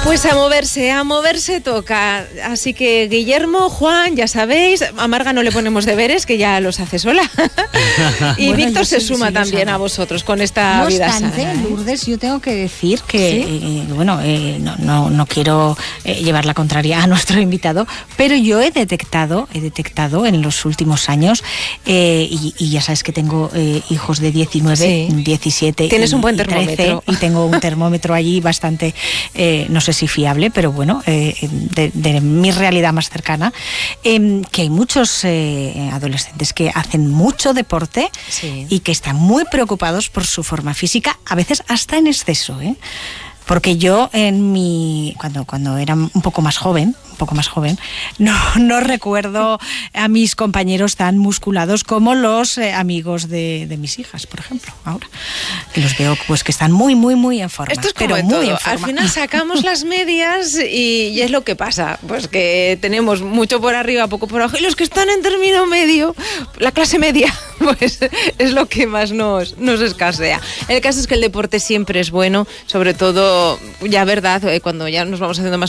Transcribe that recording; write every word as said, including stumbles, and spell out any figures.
Pues a moverse, a moverse toca. Así que Guillermo, Juan, ya sabéis, a Marga no le ponemos deberes, que ya los hace sola. Y bueno, Víctor se sí, suma sí, también a vosotros con esta no vida obstante, sana, ¿eh? Lourdes, yo tengo que decir que, ¿Sí? eh, bueno, eh, no, no, no quiero eh, llevar la contraria a nuestro invitado, pero yo he detectado, he detectado en los últimos años, eh, y, y ya sabes que tengo eh, hijos de diecinueve, sí. diecisiete. Tienes y, un buen y termómetro. trece, y tengo un termómetro allí bastante, eh, no sé si fiable, pero bueno, eh, de, de mi realidad más cercana, eh, que hay muchos eh, adolescentes que hacen mucho deporte, sí, y que están muy preocupados por su forma física, a veces hasta en exceso, ¿eh? Porque yo en mi cuando cuando era un poco más joven, un poco más joven, no no recuerdo a mis compañeros tan musculados como los eh, amigos de, de mis hijas, por ejemplo, ahora que los veo pues que están muy muy muy en forma. Esto es como pero en muy todo. en forma. Al final sacamos las medias y, y es lo que pasa, pues que tenemos mucho por arriba, poco por abajo, y los que están en término medio, la clase media, pues es lo que más nos nos escasea. El caso es que el deporte siempre es bueno, sobre todo, ya verdad, cuando ya nos vamos haciendo más